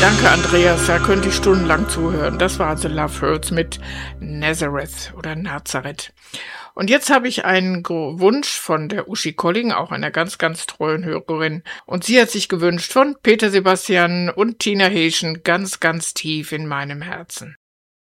Danke, Andreas, da könnte ich stundenlang zuhören. Das war also Love Hurts mit Nazareth oder Nazareth. Und jetzt habe ich einen Wunsch von der Uschi Colling, auch einer ganz, ganz treuen Hörerin. Und sie hat sich gewünscht von Peter Sebastian und Tina Heeschen ganz, ganz tief in meinem Herzen.